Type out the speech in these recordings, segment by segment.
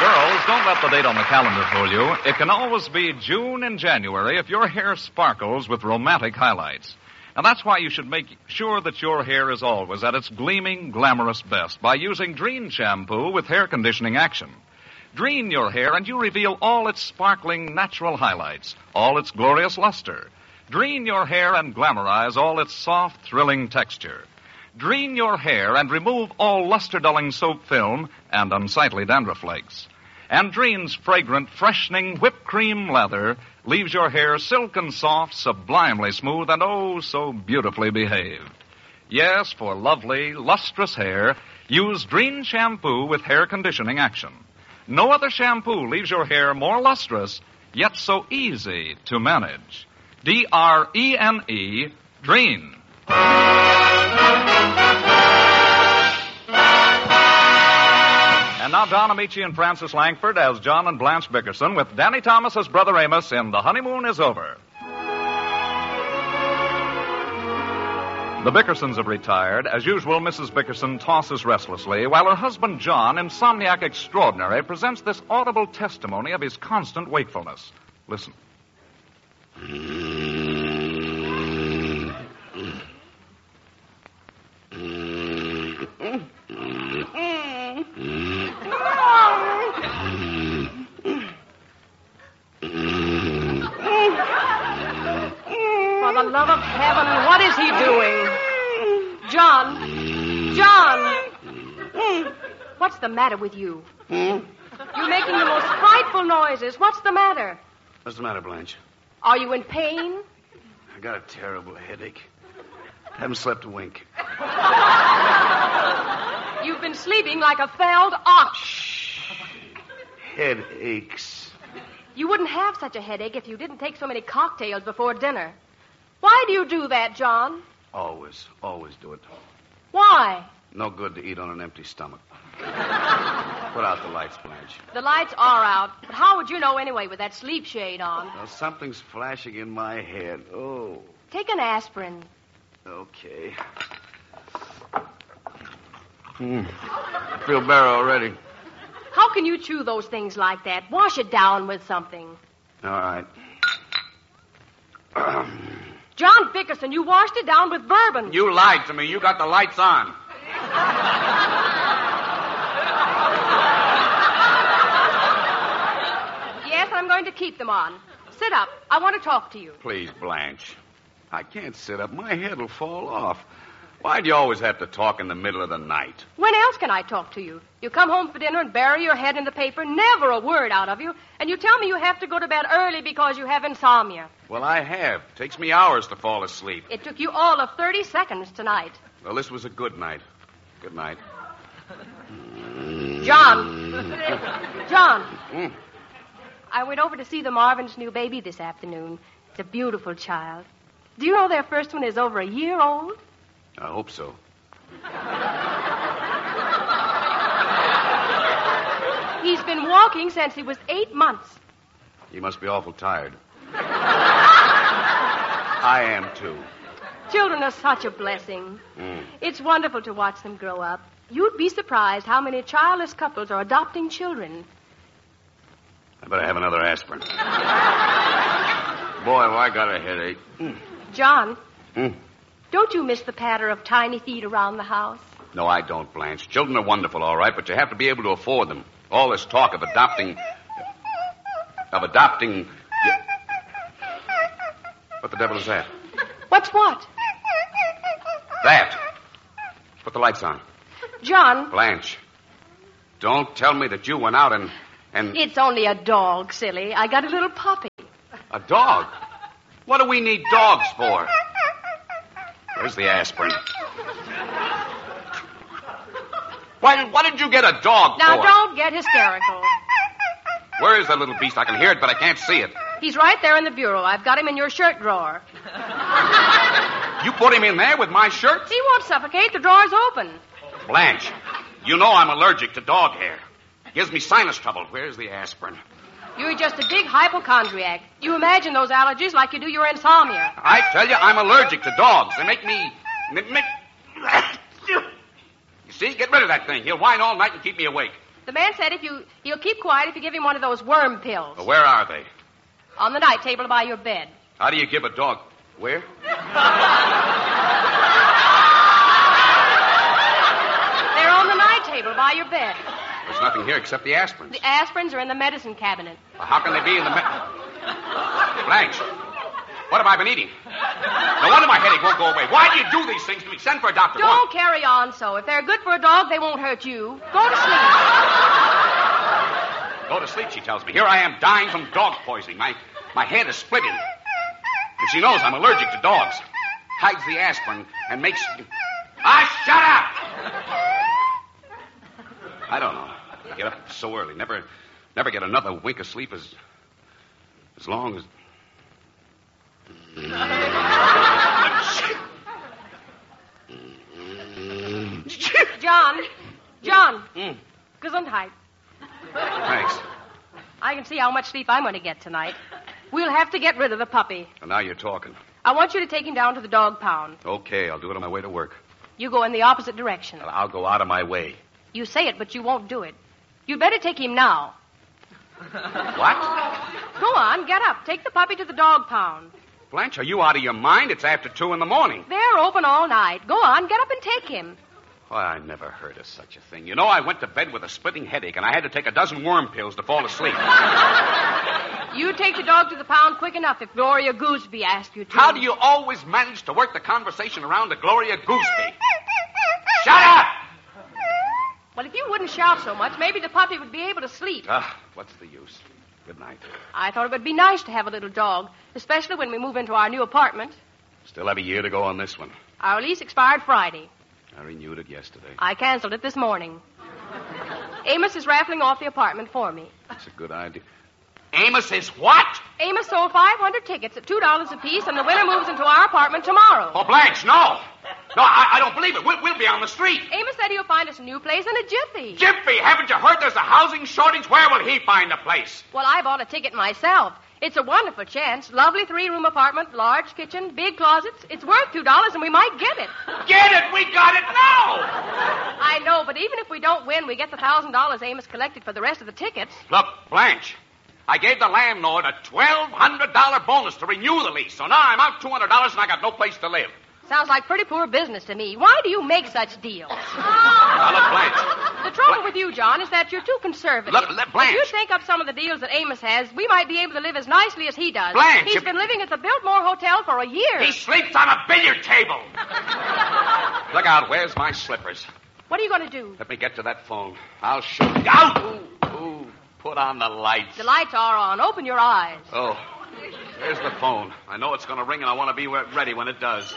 Girls, don't let the date on the calendar fool you. It can always be June and January if your hair sparkles with romantic highlights. Now, that's why you should make sure that your hair is always at its gleaming, glamorous best by using Drene shampoo with hair conditioning action. Drene your hair and you reveal all its sparkling natural highlights, all its glorious luster. Drene your hair and glamorize all its soft, thrilling texture. Drene your hair and remove all luster-dulling soap film and unsightly dandruff flakes. And Drene's fragrant, freshening whipped cream lather leaves your hair silken soft, sublimely smooth, and oh, so beautifully behaved. Yes, for lovely, lustrous hair, use Drene shampoo with hair conditioning action. No other shampoo leaves your hair more lustrous, yet so easy to manage. D-R-E-N-E, Drene. And now Don Amici and Frances Langford as John and Blanche Bickerson with Danny Thomas as Brother Amos in The Honeymoon is Over. The Bickersons have retired. As usual, Mrs. Bickerson tosses restlessly, while her husband John, insomniac extraordinary, presents this audible testimony of his constant wakefulness. Listen. For the love of heaven, what is he doing? John! What's the matter with you? You're making the most frightful noises. What's the matter? What's the matter, Blanche? Are you in pain? I got a terrible headache. Haven't slept a wink. You've been sleeping like a felled ox. Shh. Headaches. You wouldn't have such a headache if you didn't take so many cocktails before dinner. Why do you do that, John? Always do it. Why? No good to eat on an empty stomach. Put out the lights, Blanche. The lights are out, but how would you know anyway with that sleep shade on? Well, something's flashing in my head. Oh. Take an aspirin. Okay. I feel better already. How can you chew those things like that? Wash it down with something. All right. John Bickerson, you washed it down with bourbon. You lied to me. You got the lights on. Yes, I'm going to keep them on. Sit up. I want to talk to you. Please, Blanche. I can't sit up. My head will fall off. Why do you always have to talk in the middle of the night? When else can I talk to you? You come home for dinner and bury your head in the paper, never a word out of you, and you tell me you have to go to bed early because you have insomnia. Well, I have. It takes me hours to fall asleep. It took you all of 30 seconds tonight. Well, this was a good night. Good night. John. I went over to see the Marvins' new baby this afternoon. It's a beautiful child. Do you know their first one is over a year old? I hope so. He's been walking since he was 8 months. He must be awful tired. I am, too. Children are such a blessing. It's wonderful to watch them grow up. You'd be surprised how many childless couples are adopting children. I better have another aspirin. Boy, have I got a headache. John, don't you miss the patter of tiny feet around the house? No, I don't, Blanche. Children are wonderful, all right, but you have to be able to afford them. All this talk of adopting... What the devil is that? What's what? That. Put the lights on. John. Blanche, don't tell me that you went out and... It's only a dog, silly. I got a little puppy. A dog? What do we need dogs for? Where's the aspirin? Why did you get a dog Now, for? don't get hysterical. Where is that little beast? I can hear it, but I can't see it. He's right there in the bureau. I've got him in your shirt drawer. You put him in there with my shirt? He won't suffocate. The drawer's open. Blanche, you know I'm allergic to dog hair. Gives me sinus trouble. Where's the aspirin? You're just a big hypochondriac. You imagine those allergies like you do your insomnia. I tell you, I'm allergic to dogs. They make me... You see? Get rid of that thing. He'll whine all night and keep me awake. The man said he'll keep quiet if you give him one of those worm pills. Well, where are they? On the night table by your bed. How do you give a dog... Where? They're on the night table by your bed. There's nothing here except the aspirins. The aspirins are in the medicine cabinet. Well, how can they be in the... Blanche, what have I been eating? No wonder my headache won't go away. Why do you do these things to me? Send for a doctor. Don't carry on so. If they're good for a dog, they won't hurt you. Go to sleep. Go to sleep, she tells me. Here I am dying from dog poisoning. My head is splitting. And she knows I'm allergic to dogs. Hides the aspirin and makes... shut up! I don't know. I get up so early. Never get another wink of sleep as long as... John. Gesundheit. Thanks. I can see how much sleep I'm going to get tonight. We'll have to get rid of the puppy. Well, now you're talking. I want you to take him down to the dog pound. Okay, I'll do it on my way to work. You go in the opposite direction. I'll go out of my way. You say it, but you won't do it. You'd better take him now. What? Go on, get up. Take the puppy to the dog pound. Blanche, are you out of your mind? It's after 2 in the morning. They're open all night. Go on, get up and take him. Why, I never heard of such a thing. You know, I went to bed with a splitting headache, and I had to take a dozen worm pills to fall asleep. You take the dog to the pound quick enough if Gloria Gooseby asked you to. How do you always manage to work the conversation around to Gloria Gooseby? Shut up! Well, if you wouldn't shout so much, maybe the puppy would be able to sleep. What's the use? Good night. I thought it would be nice to have a little dog, especially when we move into our new apartment. Still have a year to go on this one. Our lease expired Friday. I renewed it yesterday. I canceled it this morning. Amos is raffling off the apartment for me. That's a good idea. Amos is what? Amos sold 500 tickets at $2 apiece, and the winner moves into our apartment tomorrow. Oh, Blanche, no. No, I don't believe it. We'll be on the street. Amos said he'll find us a new place in a jiffy. Jiffy, haven't you heard there's a housing shortage? Where will he find a place? Well, I bought a ticket myself. It's a wonderful chance. Lovely 3-room apartment, large kitchen, big closets. It's worth $2, and we might get it. Get it? We got it now! I know, but even if we don't win, we get the $1,000 Amos collected for the rest of the tickets. Look, Blanche, I gave the landlord a $1,200 bonus to renew the lease, so now I'm out $200 and I got no place to live. Sounds like pretty poor business to me. Why do you make such deals? Now, look, Blanche. The trouble with you, John, is that you're too conservative. Look, Blanche. If you think up some of the deals that Amos has, we might be able to live as nicely as he does. Blanche. He's been living at the Biltmore Hotel for a year. He sleeps on a billiard table. Look out. Where's my slippers? What are you going to do? Let me get to that phone. I'll show you. Out! Ooh. Put on the lights. The lights are on. Open your eyes. Oh, there's the phone. I know it's going to ring, and I want to be ready when it does.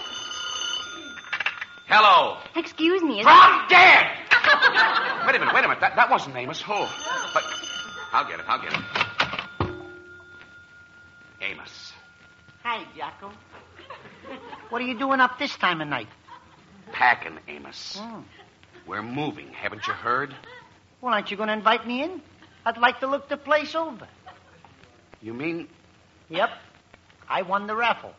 Hello. Excuse me. Drop dead! Wait a minute. That wasn't Amos. Oh, but I'll get it. Amos. Hi, Jocko. What are you doing up this time of night? Packing, Amos. We're moving. Haven't you heard? Well, aren't you going to invite me in? I'd like to look the place over. You mean? Yep. I won the raffle.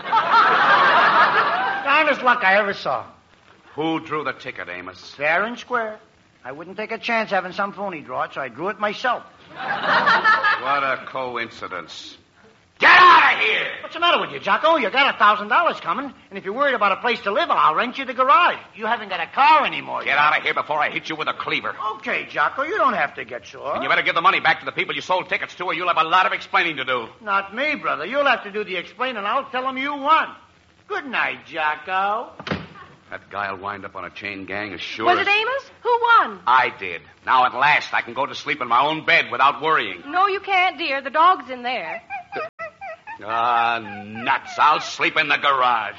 Finest luck I ever saw. Who drew the ticket, Amos? Fair and square. I wouldn't take a chance having some phony draw it, so I drew it myself. What a coincidence. Get out of here! What's the matter with you, Jocko? You got $1,000 coming, and if you're worried about a place to live, I'll rent you the garage. You haven't got a car anymore. Get out of here before I hit you with a cleaver. Okay, Jocko, you don't have to get sore. And you better give the money back to the people you sold tickets to, or you'll have a lot of explaining to do. Not me, brother. You'll have to do the explaining. I'll tell them you won. Good night, Jocko. That guy'll wind up on a chain gang as sure Was as... it Amos? Who won? I did. Now, at last, I can go to sleep in my own bed without worrying. No, you can't, dear. The dog's in there. Nuts. I'll sleep in the garage.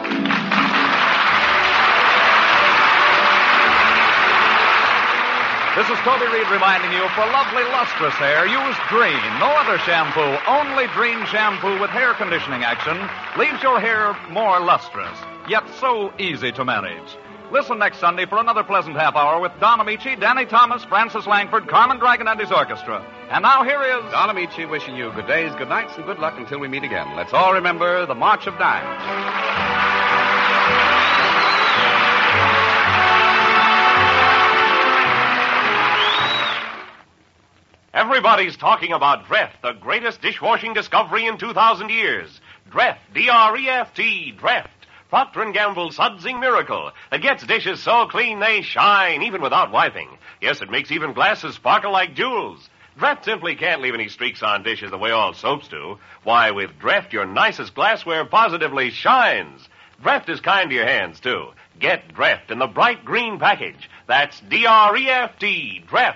This is Toby Reed reminding you, for lovely lustrous hair, use Dreen. No other shampoo, only Dreen shampoo with hair conditioning action leaves your hair more lustrous, yet so easy to manage. Listen next Sunday for another pleasant half hour with Don Amici, Danny Thomas, Francis Langford, Carmen Dragon, and his orchestra. And now here is... Don Amici wishing you good days, good nights, and good luck until we meet again. Let's all remember the March of Dimes. Everybody's talking about Dreft, the greatest dishwashing discovery in 2,000 years. Dreft, D-R-E-F-T, Dreft. Procter & Gamble's sudsing miracle that gets dishes so clean they shine even without wiping. Yes, it makes even glasses sparkle like jewels. Dreft simply can't leave any streaks on dishes the way all soaps do. Why, with Dreft, your nicest glassware positively shines. Dreft is kind to your hands, too. Get Dreft in the bright green package. That's D-R-E-F-T, Dreft.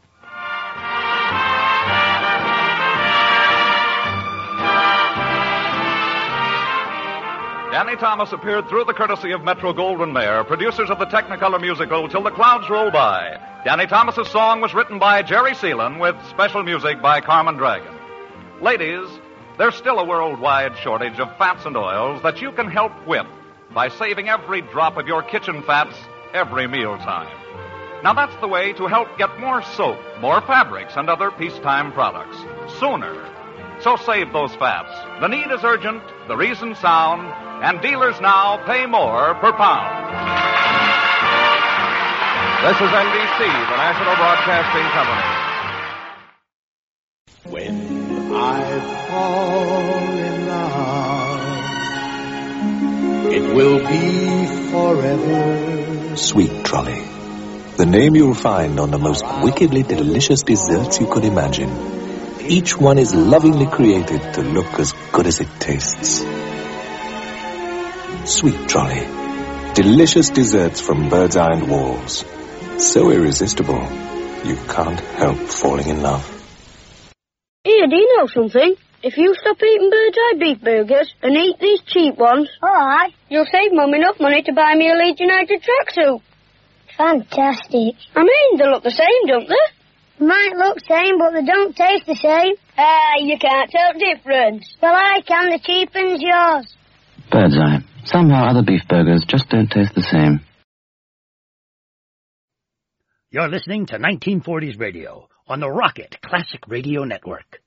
Danny Thomas appeared through the courtesy of Metro-Goldwyn-Mayer, producers of the Technicolor musical Till the Clouds Roll By. Danny Thomas's song was written by Jerry Seelan with special music by Carmen Dragon. Ladies, there's still a worldwide shortage of fats and oils that you can help with by saving every drop of your kitchen fats every mealtime. Now that's the way to help get more soap, more fabrics, and other peacetime products sooner. So save those fats. The need is urgent, the reason sound, and dealers now pay more per pound. This is NBC, the National Broadcasting Company. When I fall in love, it will be forever. Sweet Trolley, the name you'll find on the most wickedly delicious desserts you could imagine. Each one is lovingly created to look as good as it tastes. Sweet Trolley, delicious desserts from Bird's Eye and Walls. So irresistible, you can't help falling in love. Here, do you know something? If you stop eating Bird's Eye beef burgers and eat these cheap ones, alright, you'll save Mum enough money to buy me a Leeds United tracksuit. Fantastic. I mean, they look the same, don't they? Might look same, but they don't taste the same. You can't tell difference. Well, I can. The cheap one's yours. Bird's Eye. Somehow other beef burgers just don't taste the same. You're listening to 1940s Radio on the Rocket Classic Radio Network.